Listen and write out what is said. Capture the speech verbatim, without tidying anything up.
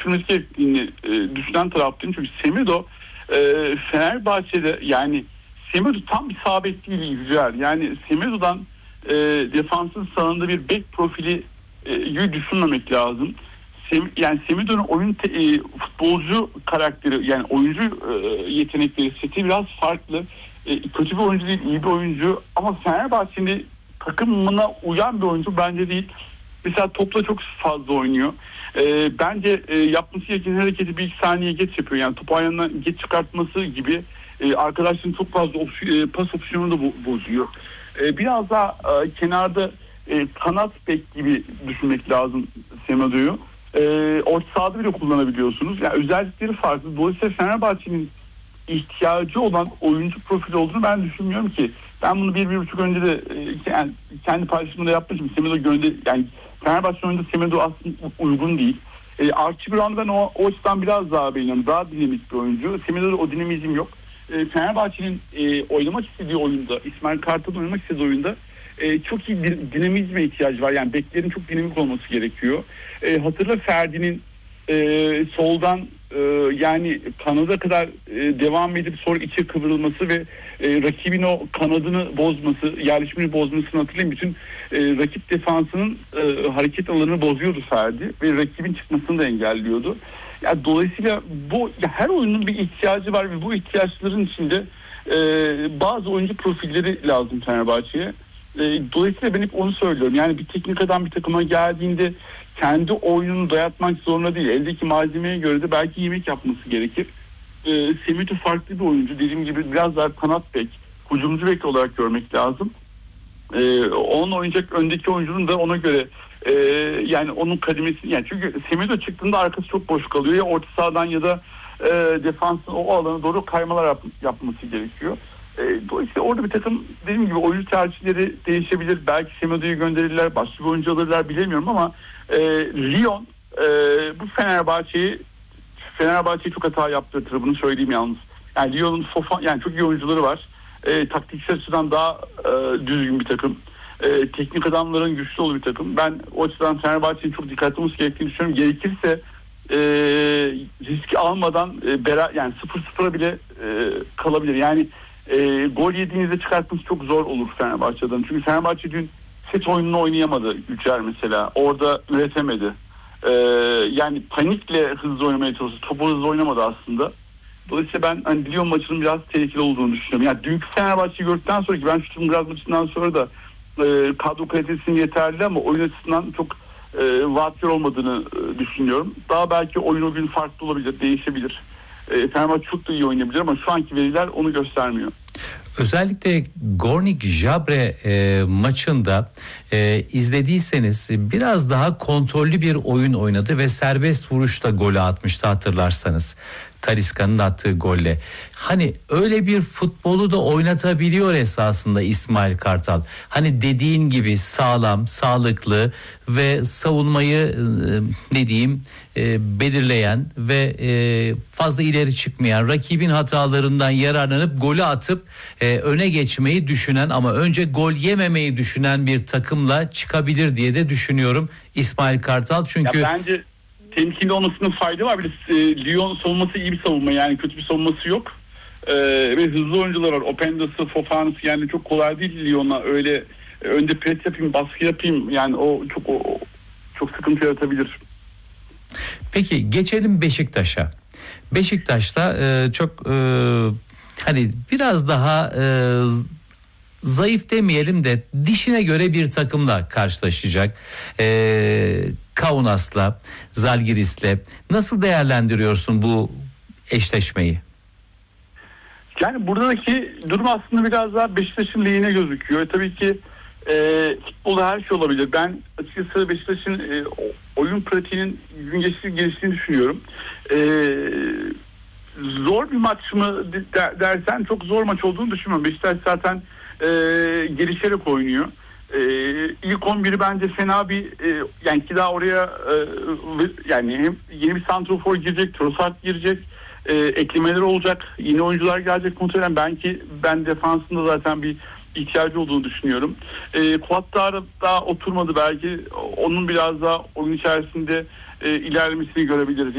düşürmesi gerektiğini e, düşünen taraftayım. Çünkü Semedo e, Fenerbahçe'de yani Semedo tam bir sağ bek değil güzel. Yani Semedo'dan e, defansın sağında bir bek profili e, düşünmemek lazım. Sem, yani Semedo'nun oyun te, e, futbolcu karakteri yani oyuncu e, yetenekleri seti biraz farklı. E, kötü bir oyuncu değil, iyi bir oyuncu ama Fenerbahçe'nin takımına uyan bir oyuncu bence değil. Mesela topla çok fazla oynuyor. E, bence e, yapması gereken hareketi bir iki saniye geç yapıyor. Yani topu ayağından geç çıkartması gibi e, arkadaşların çok fazla opsiyon, e, pas opsiyonunu da bo- bozuyor. E, biraz daha e, kenarda e, kanat bek gibi düşünmek lazım Semedo'yu. E, orta sahada bile kullanabiliyorsunuz. Yani özellikleri farklı. Dolayısıyla Fenerbahçe'nin ihtiyacı olan oyuncu profili olduğunu ben düşünmüyorum ki. Ben bunu bir, bir buçuk önce de e, yani kendi paylaşımında yapmışım. Semedo gönder yani Fenerbahçe oyunda Semedo aslında uygun değil. E, Archie Brown'u ben o, o açıdan biraz daha beğeniyorum. Daha dinamik bir oyuncu. Semedo'da o dinamizm yok. E, Fenerbahçe'nin e, oynamak istediği oyunda, İsmail Kartal'ın oynamak istediği oyunda e, çok iyi din, dinamizme ihtiyacı var. Yani beklerin çok dinamik olması gerekiyor. E, hatırla Ferdi'nin e, soldan e, yani kanada kadar e, devam edip sonra içe kıvrılması ve e, rakibin o kanadını bozması, yerleşimini bozmasını hatırlayın. Bütün e, rakip defansının e, hareket alanını bozuyordu Ferdi ve rakibin çıkmasını da engelliyordu. Yani dolayısıyla bu her oyunun bir ihtiyacı var ve bu ihtiyaçların içinde e, bazı oyuncu profilleri lazım Fenerbahçe'ye. E, dolayısıyla ben hep onu söylüyorum. Yani bir teknik adam bir takıma geldiğinde kendi oyununu dayatmak zorunda değil. Eldeki malzemeye göre de belki yemek yapması gerekir. E, Semedo farklı bir oyuncu. Dediğim gibi biraz daha kanat bek, hücumcu bek olarak görmek lazım. E, onun oynayacak öndeki oyuncunun da ona göre e, yani onun kademesini yani çünkü Semedo çıktığında arkası çok boş kalıyor. Ya orta sahadan ya da e, defansın o alana doğru kaymalar yap, yapması gerekiyor. E, dolayısıyla orada bir takım dediğim gibi oyuncu tercihleri değişebilir. Belki Semedo'yu gönderirler, başka bir oyuncu alırlar bilemiyorum ama e, Lyon e, bu Fenerbahçe'yi Fenerbahçe'yi çok hata yaptırtır. Bunu söyleyeyim yalnız. Yani Lyon'un Fofana yani çok iyi oyuncuları var. E, taktiksel açıdan daha e, düzgün bir takım. E, teknik adamların güçlü olduğu bir takım. Ben o açıdan Fenerbahçe'nin çok dikkatli olması gerektiğini düşünüyorum. Gerekirse e, riski almadan e, bera, yani sıfır sıfıra bile e, kalabilir. Yani e, gol yediğinizde çıkartması çok zor olur Fenerbahçe'den. Çünkü Fenerbahçe dün set oyununu oynayamadı Yücel mesela. Orada üretemedi. E, yani panikle hızlı oynamaya çalıştı. Topu hızlı oynamadı aslında. Dolayısıyla ben hani Lyon maçının biraz tehlikeli olduğunu düşünüyorum. Yani dünkü Fenerbahçe'yi gördükten sonra ki ben Stuttgart maçından sonra da e, kadro kalitesinin yeterli ama oyun açısından çok e, vaatler olmadığını e, düşünüyorum. Daha belki oyun o gün farklı olabilir, değişebilir. E, Fenerbahçe çok da iyi oynayabilir ama şu anki veriler onu göstermiyor. Özellikle Gornik Zabrze e, maçında e, izlediyseniz biraz daha kontrollü bir oyun oynadı ve serbest vuruşla golü atmıştı hatırlarsanız. Talisca'nın attığı golle. Hani öyle bir futbolu da oynatabiliyor esasında İsmail Kartal. Hani dediğin gibi sağlam, sağlıklı ve savunmayı e, ne diyeyim e, belirleyen ve e, fazla ileri çıkmayan, rakibin hatalarından yararlanıp golü atıp e, öne geçmeyi düşünen ama önce gol yememeyi düşünen bir takımla çıkabilir diye de düşünüyorum İsmail Kartal. Çünkü ya bence temkinli olmasının fayda var. Bir de e, Lyon savunması iyi bir savunma yani kötü bir savunması yok. E, ve hızlı oyuncular var. Openda'sı, Fofana'sı yani çok kolay değil Lyon'a öyle e, önde pres yapayım, baskı yapayım yani o çok o, çok sıkıntı yaratabilir. Peki geçelim Beşiktaş'a. Beşiktaş'ta e, çok e, hani biraz daha e, zayıf demeyelim de dişine göre bir takımla karşılaşacak. E, Kaunas'la, Zalgiris'le nasıl değerlendiriyorsun bu eşleşmeyi? Yani buradaki durum aslında biraz daha Beşiktaş'ın lehine gözüküyor. E, tabii ki e, futbolda her şey olabilir. Ben açıkçası Beşiktaş'ın e, oyun pratiğinin gün geçtiğini geliştiğini düşünüyorum. E, zor bir maç mı dersen çok zor maç olduğunu düşünmüyorum. Beşiktaş zaten e, gelişerek oynuyor. E, ilk on biri bence fena bir e, yani ki daha oraya e, yani hem yeni bir santrofor girecek, Trossard girecek. E, eklemeler olacak. Yeni oyuncular gelecek muhtemelen. Ben ki ben defansında zaten bir ihtiyacı olduğunu düşünüyorum. E, Kuatlar daha oturmadı belki. Onun biraz daha oyun içerisinde e, ilerlemesini görebiliriz.